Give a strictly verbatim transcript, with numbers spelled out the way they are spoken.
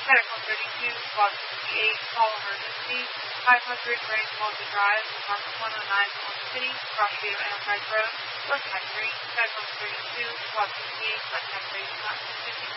Medical thirty-two, Squad sixty-eight, call emergency, five hundred Grand Plaza Drive, apartment one oh nine, Orange City, Rockview Enterprise Road, West Country. Medical thirty-two, Squad sixty-eight, West Country, not fifty